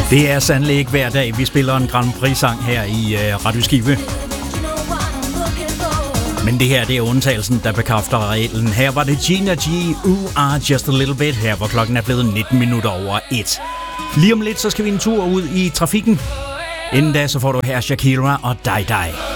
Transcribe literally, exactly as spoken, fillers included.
Det er sandelig ikke hver dag, vi spiller en Grand Prix-sang her i uh, Radio Skive. Men det her, det er undtagelsen, der bekræfter reglen. Her var det Gina G, U R Just a Little Bit, her hvor klokken er blevet nitten minutter over et. Lige om lidt, så skal vi en tur ud i trafikken. Inden da, så får du her Shakira og Die Die.